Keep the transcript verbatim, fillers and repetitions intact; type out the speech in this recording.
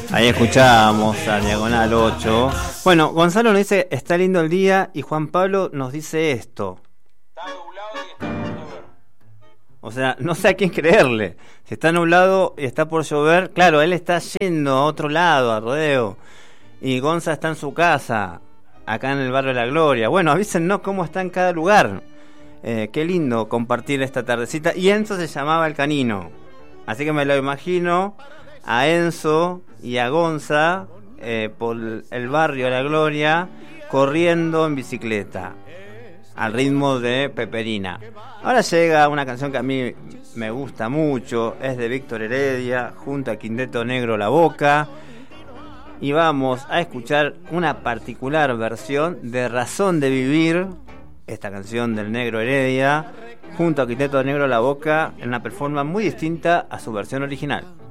Ahí escuchábamos a Diagonal ocho. Bueno, Gonzalo nos dice, está lindo el día, y Juan Pablo nos dice esto. Está nublado y está por llover. O sea, no sé a quién creerle. Si está nublado y está por llover, claro, él está yendo a otro lado, a Rodeo. Y Gonza está en su casa, acá en el barrio de La Gloria. Bueno, avísennos cómo está en cada lugar. Eh, qué lindo compartir esta tardecita. Y Enzo se llamaba el canino. Así que me lo imagino a Enzo y a Gonza eh, por el barrio de La Gloria, corriendo en bicicleta al ritmo de Peperina. Ahora llega una canción que a mí me gusta mucho, es de Víctor Heredia junto a Quinteto Negro La Boca, y vamos a escuchar una particular versión de Razón de Vivir, esta canción del Negro Heredia junto a Quinteto Negro La Boca, en una performance muy distinta a su versión original.